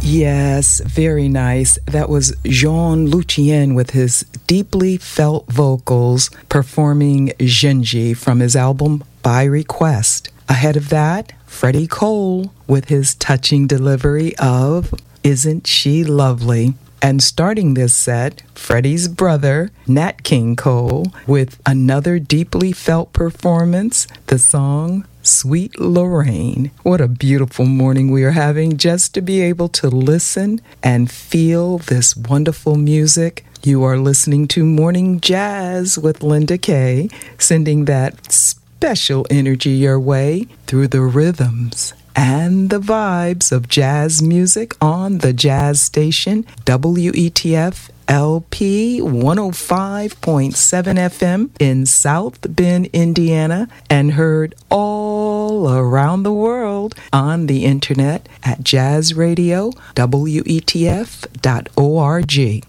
Yes, very nice. That was Jean Lucien with his deeply felt vocals performing Genji from his album By Request. Ahead of that, Freddie Cole with his touching delivery of Isn't She Lovely? And starting this set, Freddie's brother, Nat King Cole, with another deeply felt performance, the song Sweet Lorraine. What a beautiful morning we are having just to be able to listen and feel this wonderful music. You are listening to Morning Jazz with Linda Kay, sending that special energy your way through the rhythms and the vibes of jazz music on the jazz station WETF LP 105.7 FM in South Bend, Indiana, and heard all around the world on the internet at jazzradiowetf.org.